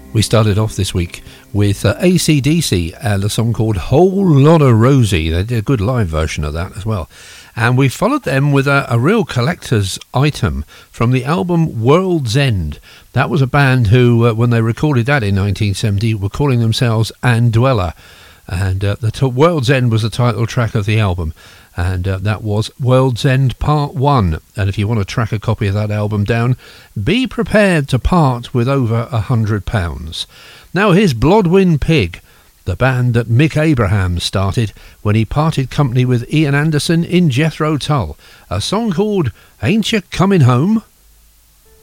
We started off this week with AC/DC and a song called Whole Lotta Rosie. They did a good live version of that as well. And we followed them with a real collector's item from the album World's End. That was a band who, when they recorded that in 1970, were calling themselves Andwella. And World's End was the title track of the album. And that was World's End Part 1. And if you want to track a copy of that album down, be prepared to part with over £100. Now here's Blodwyn Pig, the band that Mick Abrahams started when he parted company with Ian Anderson in Jethro Tull. A song called Ain't You Coming Home?